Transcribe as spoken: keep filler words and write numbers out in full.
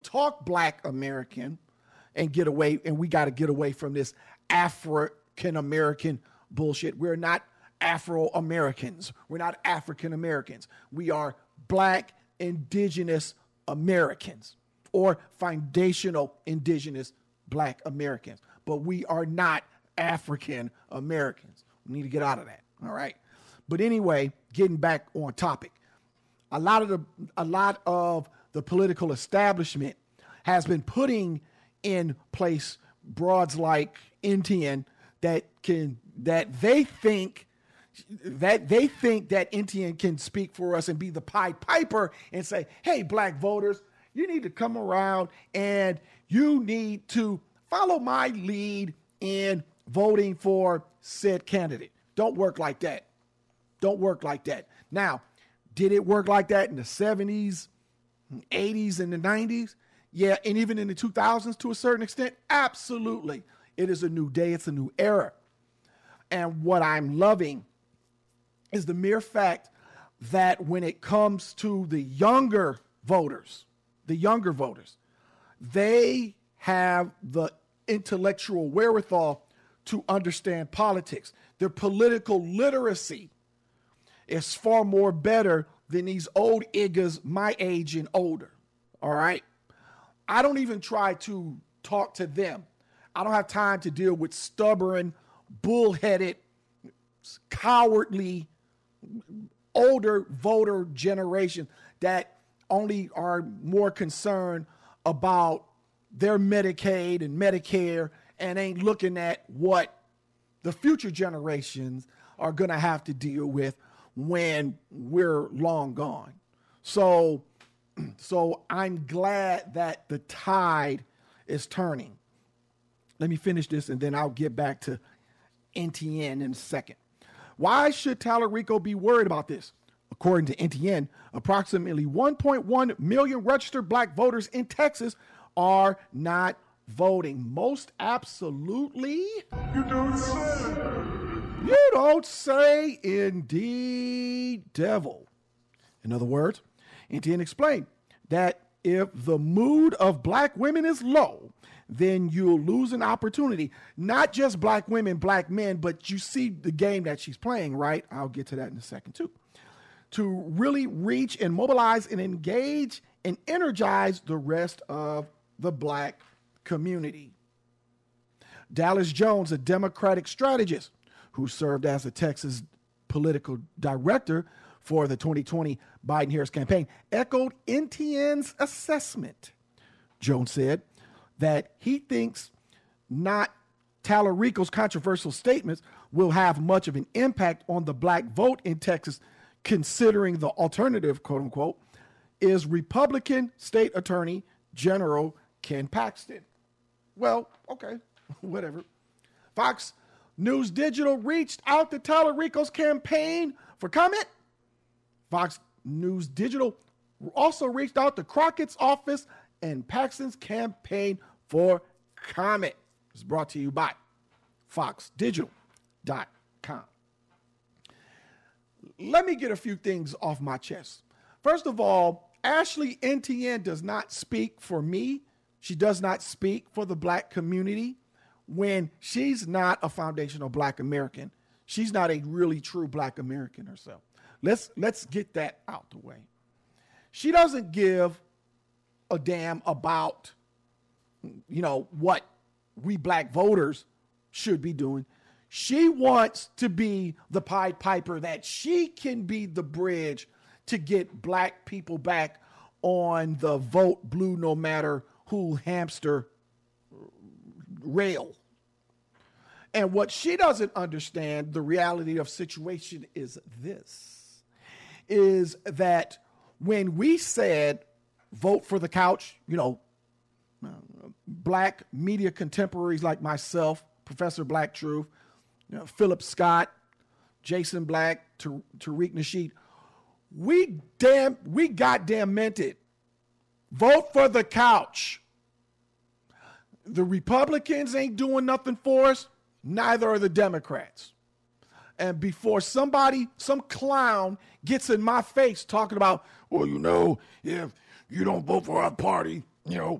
talk Black American and get away, and we got to get away from this African American bullshit. We're not Afro Americans. We're not African Americans. We are Black indigenous Americans or foundational indigenous Black Americans. But we are not African Americans. We need to get out of that. All right. But anyway, getting back on topic, a lot of the a lot of the political establishment has been putting in place broads like N T N that can that they think that they think that N T N can speak for us and be the Pied Piper and say, hey, Black voters, you need to come around and you need to follow my lead in voting for said candidate. Don't work like that. Don't work like that. Now, did it work like that in the seventies, eighties, and the nineties? Yeah, and even in the two thousands to a certain extent? Absolutely. It is a new day. It's a new era. And what I'm loving is the mere fact that when it comes to the younger voters, the younger voters, they have the intellectual wherewithal to understand politics. Their political literacy is far more better than these old iggas my age and older. All right. I don't even try to talk to them. I don't have time to deal with stubborn, bullheaded, cowardly, older voter generation that only are more concerned about their Medicaid and Medicare and ain't looking at what the future generations are going to have to deal with when we're long gone. So, so I'm glad that the tide is turning. Let me finish this and then I'll get back to N T N in a second. Why should Tallarico be worried about this? According to N T N, approximately one point one million registered Black voters in Texas are not voting. Most absolutely. You don't say. You don't say, indeed, devil. In other words, N T N explained that if the mood of Black women is low, then you'll lose an opportunity. Not just Black women, Black men, but you see the game that she's playing, right? I'll get to that in a second, too. To really reach and mobilize and engage and energize the rest of the Black community. Dallas Jones, a Democratic strategist who served as a Texas political director for the twenty twenty Biden-Harris campaign, echoed N T N's assessment. Jones said that he thinks not Tallarico's controversial statements will have much of an impact on the Black vote in Texas, considering the alternative, quote unquote, is Republican State Attorney General Ken Paxton. Well, okay, whatever. Fox News Digital reached out to Tallarico's campaign for comment. Fox News Digital also reached out to Crockett's office and Paxton's campaign for comment. It's brought to you by fox digital dot com. Let me get a few things off my chest. First of all, Ashley N T N does not speak for me. She does not speak for the Black community when she's not a foundational Black American. She's not a really true Black American herself. Let's, let's get that out the way. She doesn't give a damn about, you know, what we Black voters should be doing. She wants to be the Pied Piper, that she can be the bridge to get Black people back on the vote blue no matter who hamster rail. And what she doesn't understand, the reality of situation is this, is that when we said vote for the couch, you know, uh, Black media contemporaries like myself, Professor Black Truth, you know, Philip Scott, Jason Black, Tar- Tariq Nasheed, we damn, we goddamn meant it. Vote for the couch. The Republicans ain't doing nothing for us. Neither are the Democrats. And before somebody, some clown gets in my face talking about, well, you know, if you don't vote for our party, you know,